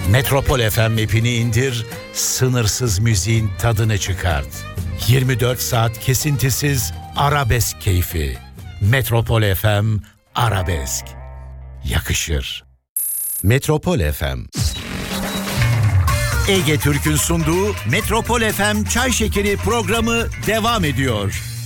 Metropol FM app'ini indir, sınırsız müziğin tadını çıkart. 24 saat kesintisiz arabesk keyfi. Metropol FM Arabesk. Yakışır. Metropol FM. Ege Türk'ün sunduğu Metropol FM Çay Şekeri programı devam ediyor.